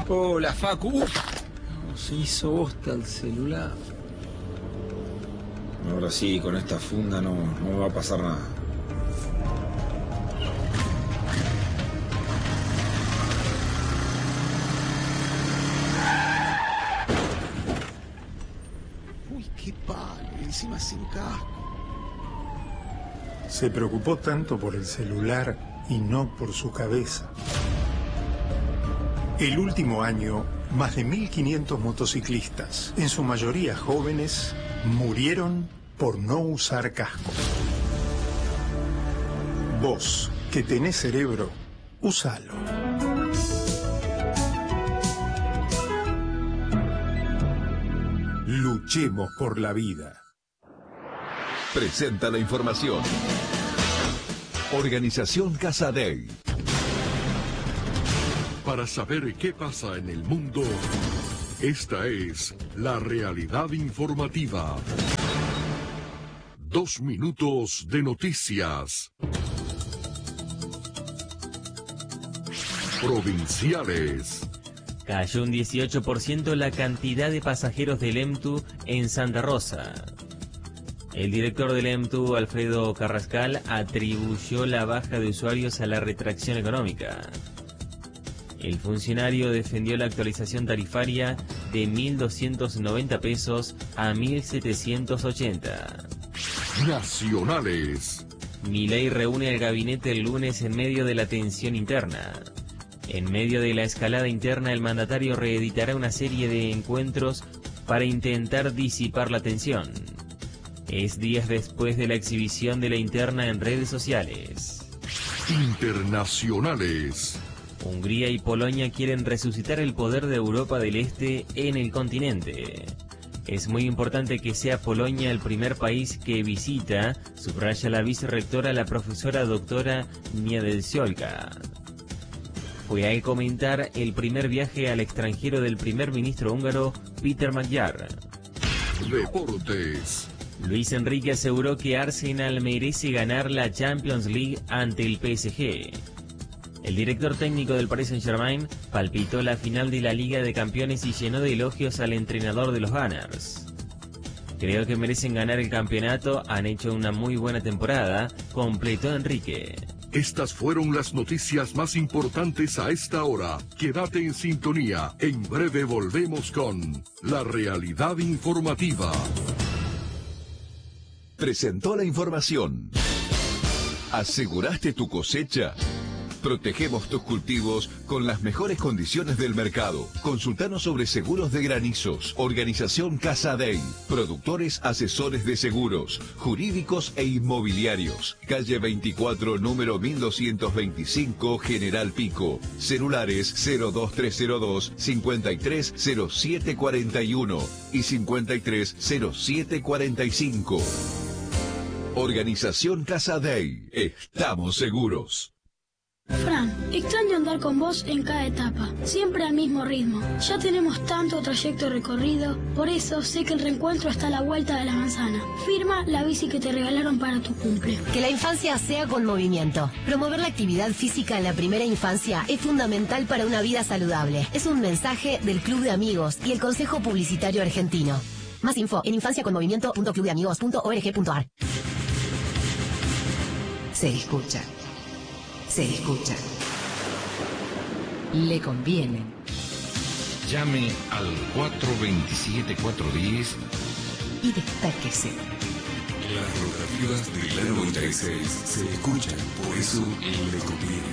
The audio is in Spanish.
Hola, Facu. Uf, se hizo bosta el celular. Ahora sí, con esta funda no me va a pasar nada. Uy, qué palo, encima sin casco. Se preocupó tanto por el celular y no por su cabeza. El último año, más de 1.500 motociclistas, en su mayoría jóvenes, murieron por no usar casco. Vos, que tenés cerebro, úsalo. Luchemos por la vida. Presenta la información. Organización Casadei. Para saber qué pasa en el mundo, esta es la realidad informativa. 2 minutos de noticias. Provinciales. Cayó un 18% la cantidad de pasajeros del EMTU en Santa Rosa. El director del EMTU, Alfredo Carrascal, atribuyó la baja de usuarios a la retracción económica. El funcionario defendió la actualización tarifaria de 1.290 pesos a 1.780. Nacionales. Milei reúne al gabinete el lunes en medio de la tensión interna. En medio de la escalada interna, el mandatario reeditará una serie de encuentros para intentar disipar la tensión. Es días después de la exhibición de la interna en redes sociales. Internacionales. Hungría y Polonia quieren resucitar el poder de Europa del Este en el continente. Es muy importante que sea Polonia el primer país que visita, subraya la vicerrectora, la profesora doctora Niedzielska. Fue al comentar el primer viaje al extranjero del primer ministro húngaro, Péter Magyar. Deportes. Luis Enrique aseguró que Arsenal merece ganar la Champions League ante el PSG. El director técnico del Paris Saint-Germain palpitó la final de la Liga de Campeones y llenó de elogios al entrenador de los Gunners. Creo que merecen ganar el campeonato, han hecho una muy buena temporada, completó Enrique. Estas fueron las noticias más importantes a esta hora. Quédate en sintonía. En breve volvemos con la realidad informativa. Presentó la información. ¿Aseguraste tu cosecha? Protegemos tus cultivos con las mejores condiciones del mercado. Consultanos sobre seguros de granizos. Organización Casadei. Productores asesores de seguros, jurídicos e inmobiliarios. Calle 24, número 1225, General Pico. Celulares 02302 530741 y 530745. Organización Casadei. Estamos seguros. Fran, extraño andar con vos en cada etapa, siempre al mismo ritmo. Ya tenemos tanto trayecto recorrido, por eso sé que el reencuentro está a la vuelta de la manzana. Firma la bici que te regalaron para tu cumple. Que la infancia sea con movimiento. Promover la actividad física en la primera infancia es fundamental para una vida saludable. Es un mensaje del Club de Amigos y el Consejo Publicitario Argentino. Más info en infanciaconmovimiento.clubdeamigos.org.ar. Se escucha. Se escucha. Le conviene. Llame al 427-410 y destáquese. Las rotativas de la 96 se escuchan, por eso le conviene.